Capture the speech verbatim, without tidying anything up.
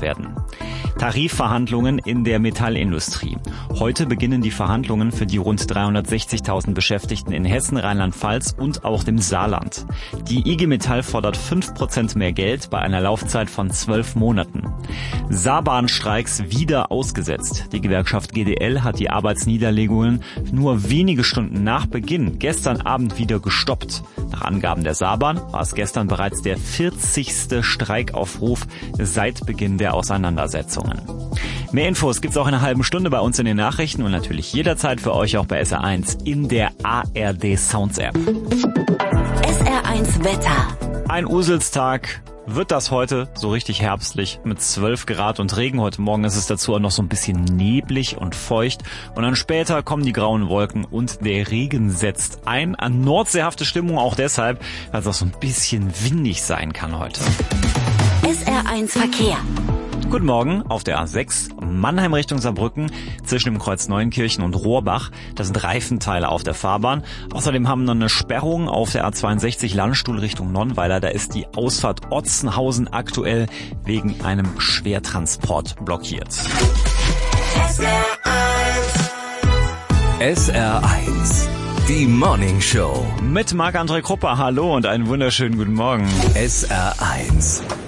werden. Tarifverhandlungen in der Metallindustrie. Heute beginnen die Verhandlungen für die rund dreihundertsechzigtausend Beschäftigten in Hessen, Rheinland-Pfalz und auch dem Saarland. Die I G Metall fordert fünf Prozent mehr Geld bei einer Laufzeit von zwölf Monaten. Saarbahnstreiks wieder ausgesetzt. Die Gewerkschaft G D L hat die Arbeitsniederlegungen nur wenige Stunden nach Beginn gestern Abend wieder gestoppt. Nach Angaben der Saarbahn war es gestern bereits der vierzigste Streikaufruf seit Beginn der Auseinandersetzungen. Mehr Infos gibt's auch in einer halben Stunde bei uns in den Nachrichten und natürlich jederzeit für euch auch bei S R eins in der A R D Sounds App. S R eins Wetter. Ein Uselstag wird das heute, so richtig herbstlich, mit zwölf Grad und Regen. Heute Morgen ist es dazu auch noch so ein bisschen neblig und feucht. Und dann später kommen die grauen Wolken und der Regen setzt ein. An nordseehafte Stimmung auch deshalb, weil es auch so ein bisschen windig sein kann heute. S R eins Verkehr. Guten Morgen auf der A sechs, Mannheim Richtung Saarbrücken, zwischen dem Kreuz Neuenkirchen und Rohrbach. Das sind Reifenteile auf der Fahrbahn. Außerdem haben wir noch eine Sperrung auf der A zweiundsechzig Landstuhl Richtung Nonnweiler. Da ist die Ausfahrt Otzenhausen aktuell wegen einem Schwertransport blockiert. S R eins. S R eins. Die Morning Show. Mit Marc-André Krupper, hallo und einen wunderschönen guten Morgen. S R eins.